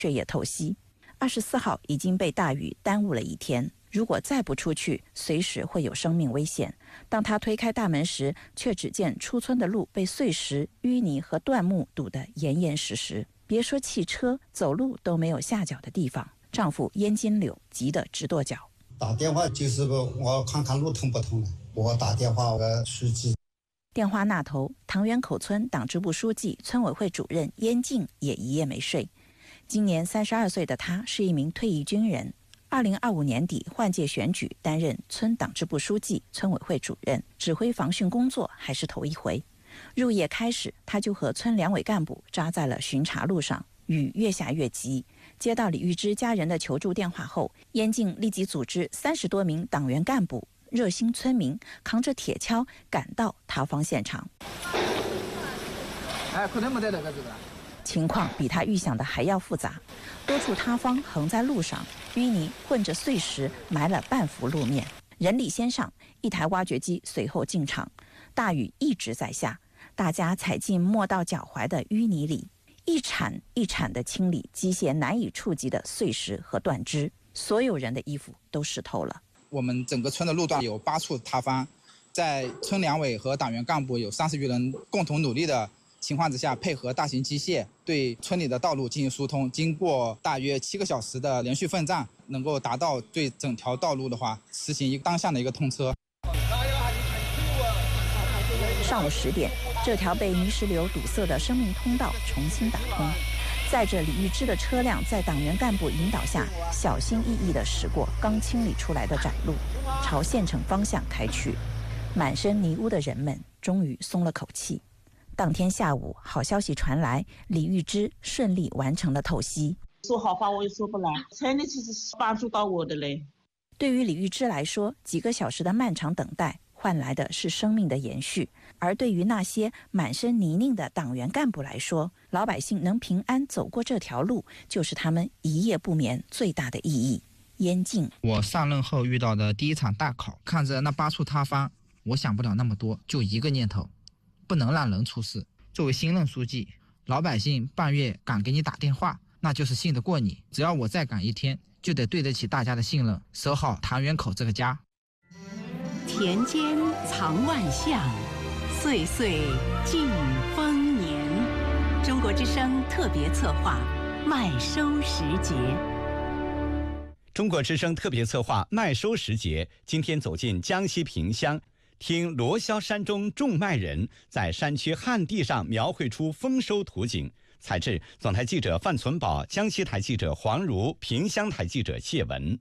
却也透析。24号已经被大雨耽误了一天，如果再不出去，随时会有生命危险。当他推开大门时，却只见出村的路被碎石、淤泥和断木堵得严严实实，别说汽车，走路都没有下脚的地方。丈夫燕金柳急得直跺脚。 打电话就是我看看路通不通了，我打电话我书记。 电话那头，唐园口村党支部书记、村委会主任燕静也一夜没睡。今年32岁的他是一名退役军人，2025年底换届选举，担任村党支部书记、村委会主任，指挥防汛工作还是头一回。入夜开始，他就和村两委干部扎在了巡查路上。雨越下越急，接到李玉芝家人的求助电话后，燕静立即组织30多名党员干部、热心村民扛着铁锹赶到塌方现场。 可能没得那个这个。 情况比他预想的还要复杂，多处塌方横在路上，淤泥混着碎石埋了半幅路面。人力先上，一台挖掘机随后进场。大雨一直在下，大家踩进没到脚踝的淤泥里，一铲一铲地清理机械难以触及的碎石和断枝，所有人的衣服都湿透了。 我们整个村的路段有8处塌方，在村两委和党员干部有30余人共同努力的情况之下，配合大型机械对村里的道路进行疏通，经过大约7个小时的连续奋战，能够达到对整条道路的话实行当向的一个通车。 上午10点，这条被泥石流堵塞的生命通道重新打通，载着李玉芝的车辆在党员干部引导下，小心翼翼地驶过刚清理出来的窄路，朝县城方向开去。满身泥污的人们终于松了口气。当天下午，好消息传来，李玉芝顺利完成了透析。 说好话我也说不来，真的是帮助到我的嘞。 对于李玉芝来说，几个小时的漫长等待换来的是生命的延续，而对于那些满身泥泞的党员干部来说，老百姓能平安走过这条路，就是他们一夜不眠最大的意义。燕静， 我上任后遇到的第一场大考，看着那8处塌方，我想不了那么多，就一个念头，不能让人出事。作为新任书记，老百姓半夜敢给你打电话，那就是信得过你。只要我再赶一天，就得对得起大家的信任，守好唐园口这个家。 田间藏万象，岁岁尽丰年。中国之声特别策划麦收时节。 中国之声特别策划麦收时节，今天走进江西萍乡，听罗霄山中种麦人在山区旱地上描绘出丰收图景。采制总台记者范存宝，江西台记者黄如，萍乡台记者谢文。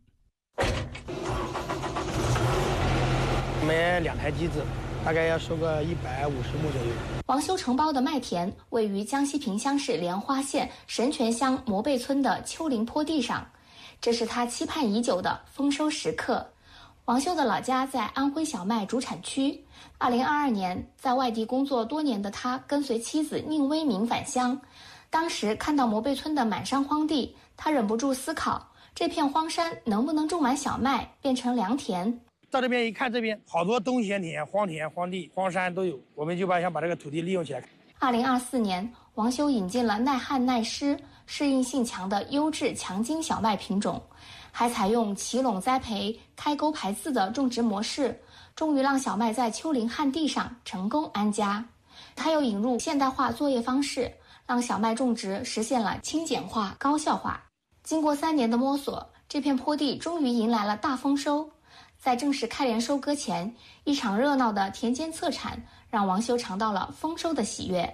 我们2台机子，大概要收个150亩左右。 王修承包的麦田位于江西萍乡市莲花县神泉乡磨背村的丘陵坡地上，这是他期盼已久的丰收时刻。王修的老家在安徽小麦主产区。2022年，在外地工作多年的他跟随妻子宁威明返乡，当时看到磨背村的满山荒地，他忍不住思考，这片荒山能不能种满小麦，变成良田。 到这边一看，这边好多冬闲田、荒田、荒地、荒山都有，我们就想把这个土地利用起来。 2024年，王修引进了耐旱耐湿、适应性强的优质强筋小麦品种，还采用齐垄栽培、开沟排字的种植模式，终于让小麦在丘陵旱地上成功安家。他又引入现代化作业方式，让小麦种植实现了轻简化、高效化。经过3年的摸索，这片坡地终于迎来了大丰收。在正式开镰收割前，一场热闹的田间测产让王修尝到了丰收的喜悦。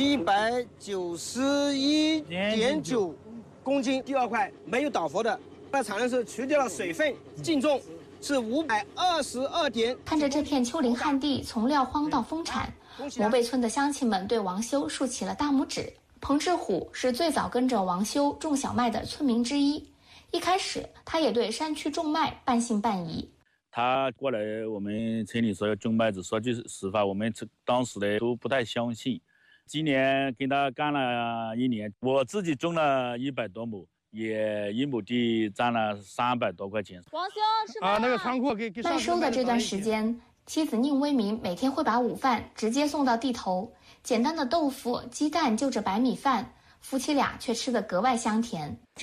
791.9公斤，第2块没有倒伏的，在产的时候去掉了水分，净重是522点。 看着这片丘陵旱地从撂荒到丰产，磨背村的乡亲们对王修竖起了大拇指。彭志虎是最早跟着王修种小麦的村民之一，一开始他也对山区种麦半信半疑。 他过来我们村里说要种麦子，说句实话，我们当时的都不太相信。今年跟他干了1年，我自己种了100多亩，也1亩地赚了300多块钱。 王修是吧？ 那个仓库给麦收的这段时间，妻子宁威明每天会把午饭直接送到地头，简单的豆腐、鸡蛋就着白米饭夫妻俩却吃得格外香甜。